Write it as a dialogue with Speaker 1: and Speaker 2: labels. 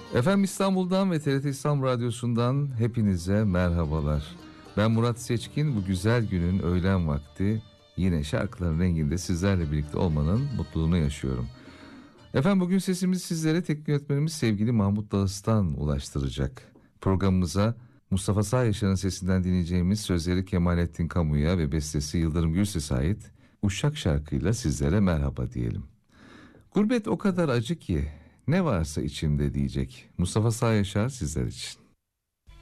Speaker 1: Efendim İstanbul'dan ve TRT İstanbul Radyosu'ndan hepinize merhabalar. Ben Murat Seçkin. Bu güzel günün öğlen vakti yine şarkıların renginde sizlerle birlikte olmanın mutluluğunu yaşıyorum. Efendim bugün sesimizi sizlere teknik yönetmenimiz sevgili Mahmut Dağıstan ulaştıracak. Programımıza Mustafa Sağyaşar'ın sesinden dinleyeceğimiz sözleri Kemalettin Kamu'ya ve bestesi Yıldırım Gürses'e ait Uşak şarkıyla sizlere merhaba diyelim. Gurbet o kadar acı ki ne varsa içimde diyecek Mustafa Sağyaşar sizler için.